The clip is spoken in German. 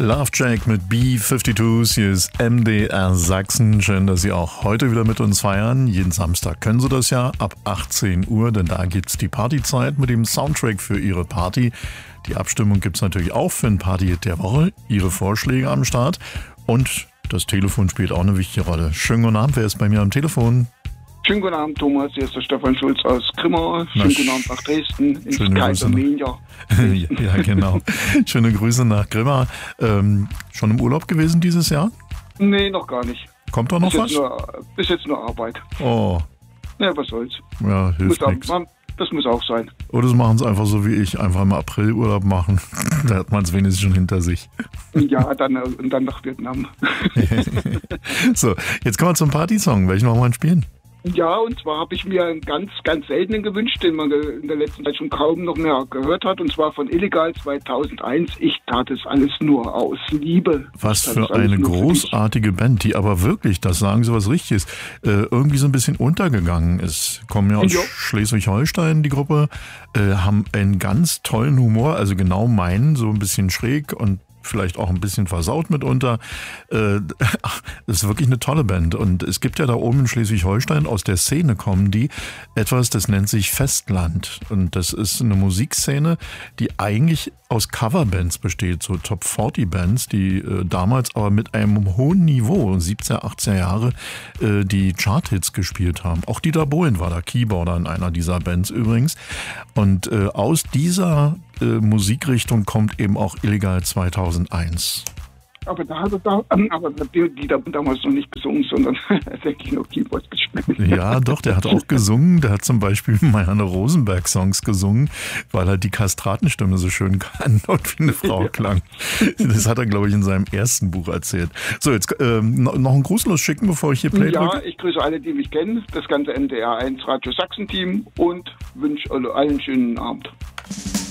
Love Jack mit B-52s, hier ist MDR Sachsen. Schön, dass Sie auch heute wieder mit uns feiern. Jeden Samstag können Sie das ja ab 18 Uhr, denn da gibt's die Partyzeit mit dem Soundtrack für Ihre Party. Die Abstimmung gibt's natürlich auch für ein Party der Woche. Ihre Vorschläge am Start. Und das Telefon spielt auch eine wichtige Rolle. Schönen guten Abend, wer ist bei mir am Telefon? Schönen guten Abend, Thomas. Hier ist der Stefan Schulz aus Grimma. Schönen guten Abend nach Dresden, ins Kaisermenia. Ja, genau. Schöne Grüße nach Grimma. Schon im Urlaub gewesen dieses Jahr? Nee, noch gar nicht. Kommt doch noch was? Bis jetzt nur Arbeit. Oh. Ja, was soll's. Ja, hilft nichts. Das muss auch sein. Oder sie machen es einfach so wie ich, einfach im April Urlaub machen. Da hat man es wenigstens schon hinter sich. Ja, dann nach Vietnam. So, jetzt kommen wir zum Partysong. Welchen wollen wir spielen? Ja, und zwar habe ich mir einen ganz, ganz seltenen gewünscht, den man in der letzten Zeit schon kaum noch mehr gehört hat, und zwar von Illegal 2001. Ich tat es alles nur aus Liebe. Was für eine großartige Band, die aber wirklich, das sagen Sie was Richtiges, irgendwie so ein bisschen untergegangen ist. Kommen ja aus Schleswig-Holstein, die Gruppe, haben einen ganz tollen Humor, also genau meinen, so ein bisschen schräg und vielleicht auch ein bisschen versaut mitunter. Das ist wirklich eine tolle Band. Und es gibt ja da oben in Schleswig-Holstein, aus der Szene kommen die, etwas, das nennt sich Festland. Und das ist eine Musikszene, die eigentlich aus Coverbands besteht, so Top-40-Bands, die damals aber mit einem hohen Niveau, 70er, 80er Jahre, die Chart-Hits gespielt haben. Auch Dieter Bohlen war da Keyboarder in einer dieser Bands übrigens. Und aus dieser Musikrichtung kommt eben auch Illegal 2001. Aber die da damals noch nicht gesungen, sondern denke ich noch Keyboard gespielt. Ja, doch, der hat auch gesungen. Der hat zum Beispiel Marianne Rosenberg-Songs gesungen, weil er die Kastratenstimme so schön kann und wie eine Frau klang. Das hat er, glaube ich, in seinem ersten Buch erzählt. So, jetzt noch einen Gruß losschicken, bevor ich hier Play drücke. Ja, ich grüße alle, die mich kennen, das ganze MDR 1 Radio Sachsen-Team und wünsche allen einen schönen Abend.